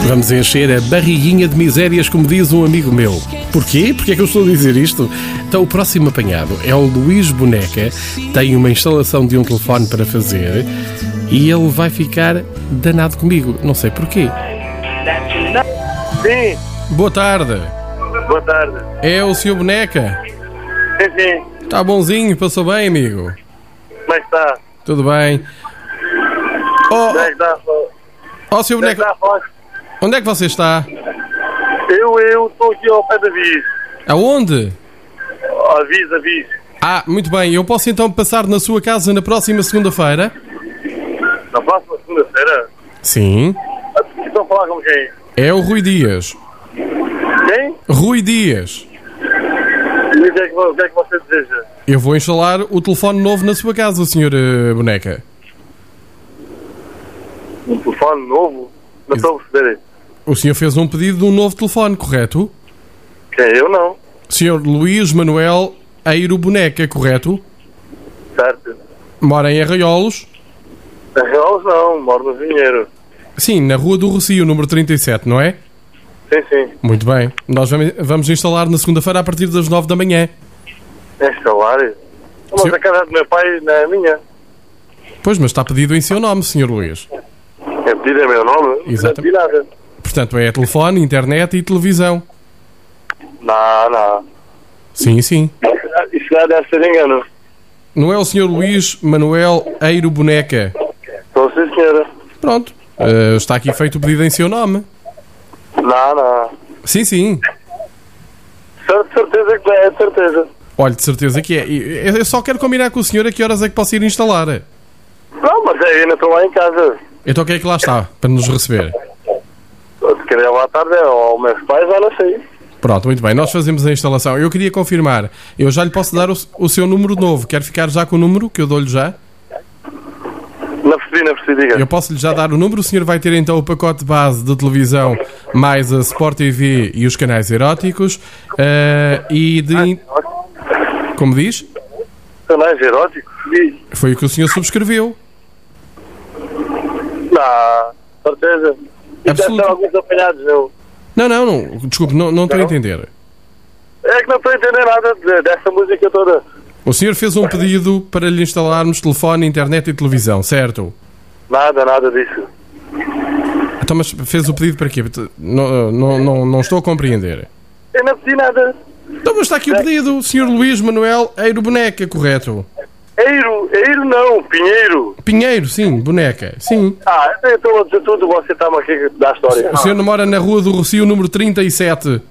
Vamos encher a barriguinha de misérias, como diz um amigo meu. Porquê? Porquê é que eu estou a dizer isto? Então, o próximo apanhado é o Luís Boneca. Tem uma instalação de um telefone para fazer e ele vai ficar danado comigo. Não sei porquê. Sim. Boa tarde. Boa tarde. É o Sr. Boneca? Sim, sim. Está bonzinho? Passou bem, amigo? Como é que está? Tudo bem? Como é que está? Sr. Boneca, onde é que você está? Eu estou aqui ao pé da Viz. Aonde? A Viz. Ah, muito bem. Eu posso então passar na sua casa na próxima segunda-feira? Na próxima segunda-feira? Sim. Estão a falar com quem? É o Rui Dias. Quem? Rui Dias. E o que é que você deseja? Eu vou instalar o telefone novo na sua casa, Sr. Boneca. Um telefone novo? Não estou a perceber. O senhor fez um pedido de um novo telefone, correto? Quem? Eu não. Sr. Luís Manuel Eiro Boneca, correto? Certo. Mora em Arraiolos? Arraiolos não, moro no Vinheiro. Sim, na Rua do Rocio, número 37, não é? Sim, sim. Muito bem. Nós vamos instalar na segunda-feira a partir das 9 da manhã. Instalar? Mas Sim. a casa do meu pai não é minha. Pois, mas está pedido em seu nome, Sr. Luís. É pedido, é meu nome? Exatamente. Não pedi nada. Portanto, é telefone, internet e televisão. Não. Sim, sim. Isso já deve ser engano. Não é o Sr. Luís Manuel Eiro Boneca? Estou sim, senhora. Pronto. Está aqui feito o pedido em seu nome. Não. Sim, sim. Certeza que é, certeza. Olha, de certeza que é. Eu só quero combinar com o senhor a que horas é que posso ir instalar. Não, mas eu ainda estou lá em casa. Então quem é que lá está para nos receber? Se querer lá à tarde, ou meus pais, já não sei. Pronto, muito bem. Nós fazemos a instalação. Eu queria confirmar. Eu já lhe posso dar o seu número novo. Quer ficar já com o número que eu dou-lhe já? Não percebi, diga. Eu posso-lhe já dar o número. O senhor vai ter então o pacote base de televisão mais a Sport TV e os canais eróticos. Como diz? Canais eróticos? Foi o que o senhor subscreveu. Não, certeza. E deve ter alguns apanhados, não. Não. Desculpe, não estou a entender. É que não estou a entender nada dessa música toda. O senhor fez um pedido para lhe instalarmos telefone, internet e televisão, certo? Nada disso. Então, mas fez o pedido para quê? Não estou a compreender. Eu não pedi nada. Então, mas está aqui o pedido, Sr. Luís Manuel Eiro Boneca, correto? Eiro não, Pinheiro. Pinheiro, sim, Boneca, sim. Eu estou a dizer tudo, você está-me aqui a dar a história. O senhor não mora na Rua do Rocio, número 37.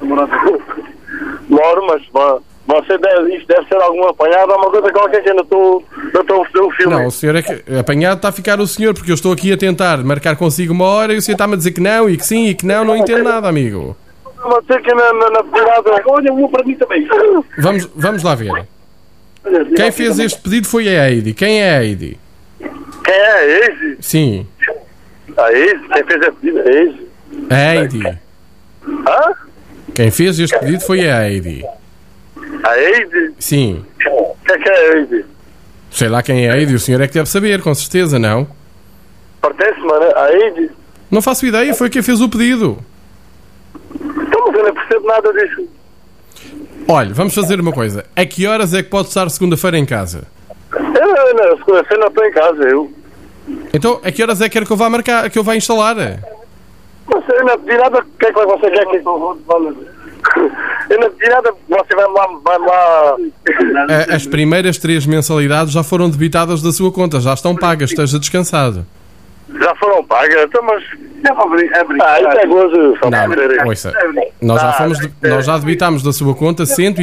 Moro, mas isto deve ser alguma apanhada, alguma coisa qualquer que eu não estou a perceber o filme. Não, o senhor é que apanhado está a ficar o senhor, porque eu estou aqui a tentar marcar consigo uma hora e o senhor está-me a dizer que não, e que sim, e que não entendo nada, amigo. Não sei que na cidade. Olha, um para mim também. Vamos lá ver. Quem fez este pedido foi a Heidi. Quem é a Heidi? Quem é a Eise? Sim. A Eise? Quem fez esse pedido é a Eise? A Heidi. Hã? Quem fez este pedido foi a Heidi. A Eide? Sim. Quem é a Eide? Sei lá quem é a Heidi, o senhor é que deve saber, com certeza, não? Pertence-me a Eide? Não faço ideia, foi quem fez o pedido. Então, mas eu não percebo nada disso. Olha, vamos fazer uma coisa. A que horas é que pode estar segunda-feira em casa? Eu segunda-feira não estou em casa, eu. Então, a que horas é que quer que eu vá marcar, que eu vá instalar? Mas eu não pedi nada, o que é que você quer que eu não pedi nada, você vai lá. As primeiras 3 mensalidades já foram debitadas da sua conta, já estão pagas, esteja descansado. Já foram pagas? Então, mas... isso é gozo. Não, ouça, nós já debitámos da sua conta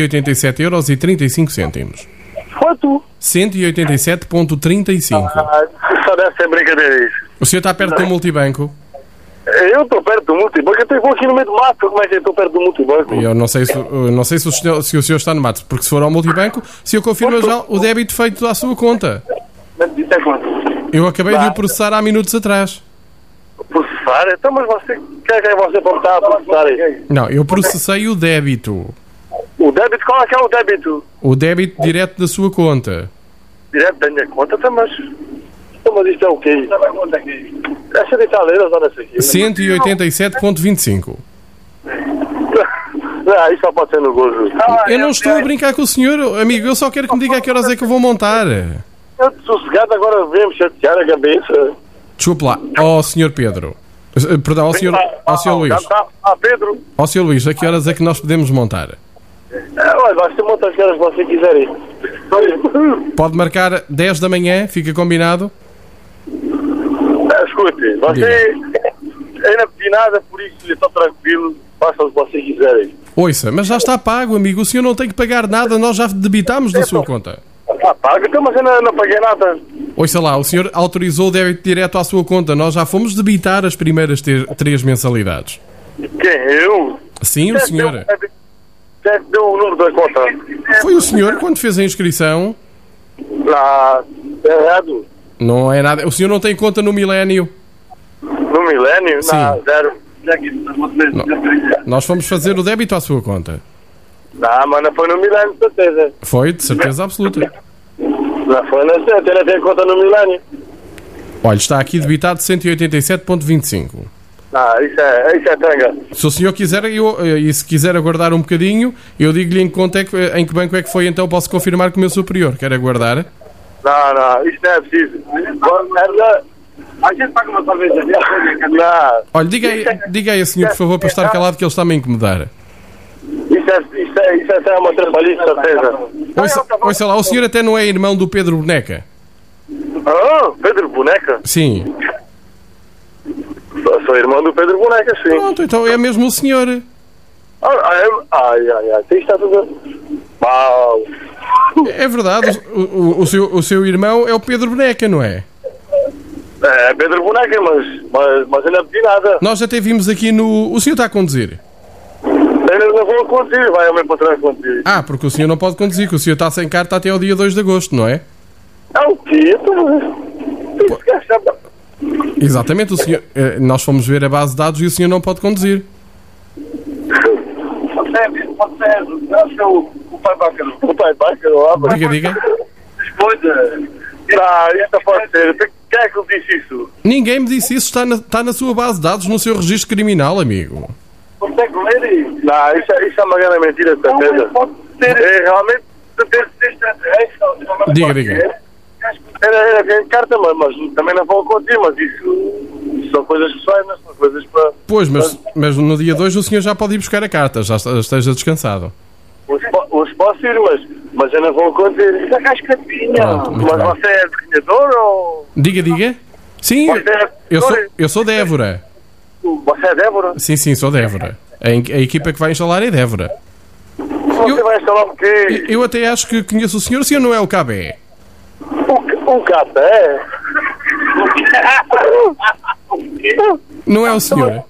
187,35€. Quanto? 187,35. Só deve ser brincadeira isso. O senhor está perto do multibanco? Eu estou perto do multibanco, eu estou aqui no meio do mato, como é que eu estou perto do multibanco? Eu não sei se o senhor está no mato, porque se for ao multibanco, se eu confirmo já o débito feito à sua conta. Isso é quanto? Eu acabei de o processar há minutos atrás. Processar? Então, mas você, quem é você para estar a processar aí? Não, eu processei o débito. O débito? Qual é que é o débito? O débito direto da sua conta. Direto da minha conta? Então, mas isto é o quê? Deixa de estar ler, olha isso aqui. 187.25. Não, isso só pode ser no gozo. Eu não estou a brincar com o senhor, amigo. Eu só quero que me diga a que horas é que eu vou montar. Eu sossegado, agora vem-me chatear a cabeça. Desculpe lá. Senhor Pedro. Perdão, ao senhor Luís. Pedro. Senhor Luís, a que horas é que nós podemos montar? Olha, vai ser montar as que horas você quiser. Pode marcar 10 da manhã, fica combinado? Escute, você ainda não pedi nada, por isso estou tranquilo. Faça o que você quiser. Ouça, mas já está pago, amigo. O senhor não tem que pagar nada, nós já debitámos da sua conta. Está pago, então, mas eu não paguei nada. Ouça lá, o senhor autorizou o débito direto à sua conta. Nós já fomos debitar as primeiras 3 mensalidades. Quem? Eu? Sim, o senhor. Quem deu o número da conta? Foi o senhor quando fez a inscrição. Lá, errado. Não é nada. O senhor não tem conta no Milénio? No Milénio? Sim. Não, zero. Não. Nós fomos fazer o débito à sua conta. Não, mas não foi no Milénio, de certeza. Foi, de certeza absoluta. Não foi na certeza, ele tem conta no Milénio. Olha, está aqui debitado 187.25. Isso é tanga. Se o senhor quiser, e se quiser aguardar um bocadinho, eu digo-lhe em que banco é que foi, então posso confirmar com o meu superior. Quer aguardar? Não, isso não é preciso. A gente paga uma cerveja. Não. Olha, diga aí a senhor, por favor, para estar calado, que ele está-me a incomodar. Isso é uma trabalhista, certeza. Ouça lá, o senhor até não é irmão do Pedro Boneca? Pedro Boneca? Sim. Sou irmão do Pedro Boneca, sim. Pronto, então é mesmo o senhor. Está tudo mal. É verdade, o seu irmão é o Pedro Boneca, não é? É Pedro Boneca, mas eu não pedi nada. Nós até vimos aqui no... O senhor está a conduzir? Eu não vou conduzir, vai ao meu patrão conduzir. Porque o senhor não pode conduzir, que o senhor está sem carta até ao dia 2 de agosto, não é? É o quê? Exatamente, o senhor... Nós fomos ver a base de dados e o senhor não pode conduzir. O pai Bácaro. Diga. Isso pode ser. Quem é que lhe disse isso? Ninguém me disse isso, está na sua base de dados, no seu registro criminal, amigo. Consegue ler isso? Não, isso é uma grande mentira, certeza. Realmente, Diga. Era bem carta, mas também não vou conduzir, mas isso são coisas pessoais, não são coisas para... Pois, mas no dia 2 o senhor já pode ir buscar a carta, já esteja descansado. Hoje posso ir, mas eu não vou conduzir. Isso é cascatinha. Mas você é desenhador ou... Diga. Sim, eu sou Débora. Você é Débora? Sim, sou Débora. A equipa que vai instalar é Débora. Você vai instalar o quê? Eu até acho que conheço o senhor não é o Cabé. O Cabé? Não é o senhor?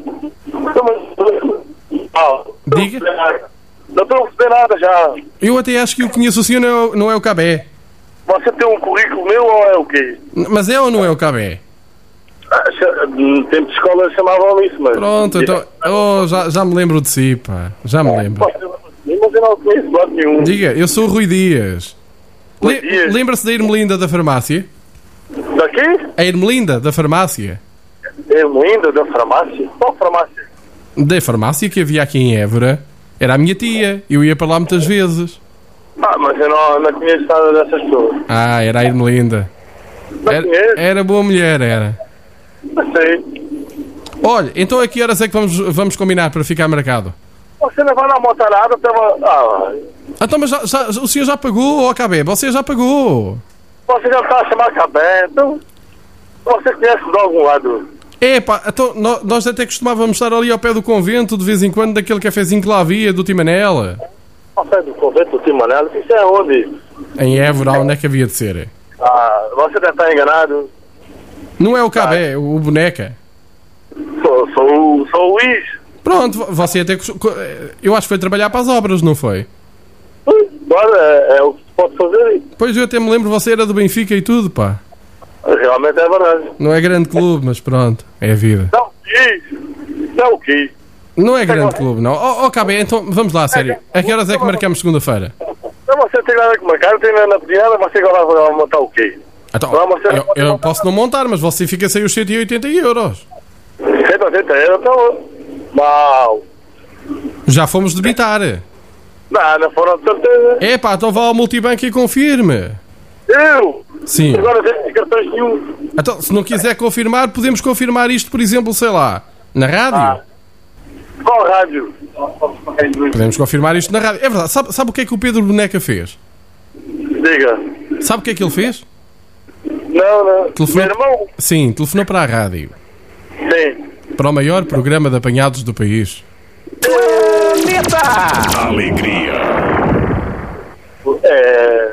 Diga. Não estou a perceber nada já. Eu até acho que eu conheço o senhor não é o Cabé. Você tem um currículo meu ou é o quê? Mas é ou não é o Cabé? No tempo de escola chamavam isso, mas... Pronto, então... já me lembro de si, pá. Já me lembro. Mas eu não conheço de lado nenhum. Diga, eu sou o Rui Dias. Lembra-se da Ermelinda da farmácia? Daqui? A Ermelinda da farmácia. Ermelinda da farmácia? Qual farmácia? Da farmácia que havia aqui em Évora. Era a minha tia. Eu ia para lá muitas vezes. Mas eu não conheço nada dessas pessoas. Era a Ermelinda. Era boa mulher, era. Não sei. Olha, então a que horas é que vamos combinar para ficar marcado? Você não vai lá montar nada, Então, mas o senhor já pagou, Cabé? Você já pagou. Você já está a chamar Cabé, então... Você conhece de algum lado? Então nós até costumávamos estar ali ao pé do convento, de vez em quando, daquele cafezinho que lá havia, do Timanela. Ao pé do convento do Timanela? Isso é onde? Em Évora, onde é que havia de ser? Você deve estar enganado. Não é o Cabé, o Boneca. Sou o Luís. Pronto, você até... Eu acho que foi trabalhar para as obras, não foi? Agora é o que se pode fazer. Pois eu até me lembro, você era do Benfica e tudo, pá. Realmente é verdade. Não é grande clube, mas pronto, é a vida. Não o quê? Não é grande clube, não. Cabé, então vamos lá, sério. A que horas é que marcamos segunda-feira? Não, você tem nada que marcar, eu tenho nada na pedida, você agora vai montar o quê? Então, Não, mas eu posso não montar, mas você fica sem os 180 euros. 180 euros, então. Mal. Já fomos debitar. Não foram de certeza. Epá, então vá ao multibanco e confirme. Eu? Sim. Agora não tenho cartões nenhum. Então, se não quiser confirmar, podemos confirmar isto, por exemplo, sei lá, na rádio. Qual rádio? Podemos confirmar isto na rádio. É verdade, sabe o que é que o Pedro Boneca fez? Diga. Sabe o que é que ele fez? Não. Telefonou... Meu irmão? Sim, telefonou para a rádio. Sim. Para o maior programa de apanhados do país. Alegria. É.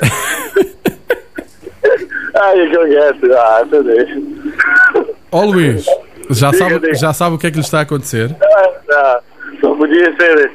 Ai, que eu gosto. Meu Deus. Ó Luís, já sabe o que é que lhe está a acontecer? Não podia ser.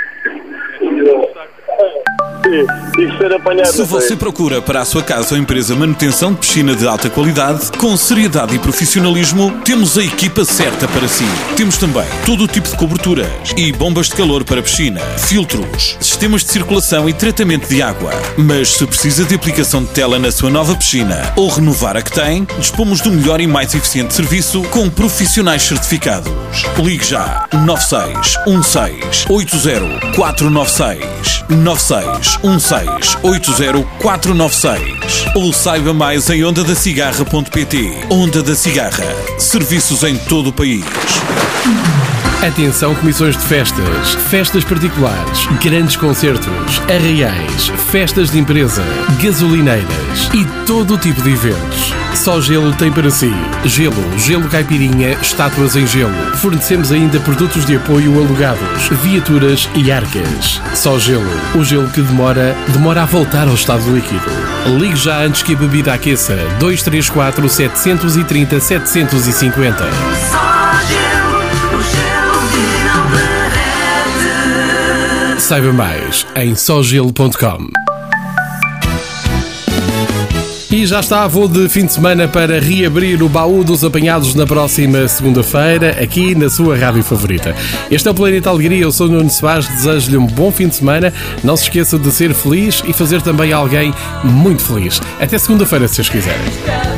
Sim, ser apanhado. Se você procura para a sua casa ou empresa manutenção de piscina de alta qualidade, com seriedade e profissionalismo, temos a equipa certa para si. Temos também todo o tipo de coberturas e bombas de calor para piscina, filtros, sistemas de circulação e tratamento de água. Mas se precisa de aplicação de tela na sua nova piscina ou renovar a que tem, dispomos do melhor e mais eficiente serviço com profissionais certificados. Ligue já 9616 80 496 9616 80 496 ou saiba mais em ondadacigarra.pt. Onda da Cigarra. Serviços em todo o país. Atenção, comissões de festas, festas particulares, grandes concertos, arraiais, festas de empresa, gasolineiras e todo o tipo de eventos. Só Gelo tem para si. Gelo caipirinha, estátuas em gelo. Fornecemos ainda produtos de apoio alugados, viaturas e arcas. Só Gelo. O gelo que demora a voltar ao estado líquido. Ligue já antes que a bebida aqueça. 234 730 750. Saiba mais em sogelo.com. E já está, vou de fim de semana para reabrir o baú dos apanhados na próxima segunda-feira, aqui na sua rádio favorita. Este é o Planeta Alegria, eu sou o Nuno Soares, desejo-lhe um bom fim de semana. Não se esqueça de ser feliz e fazer também alguém muito feliz. Até segunda-feira, se vocês quiserem.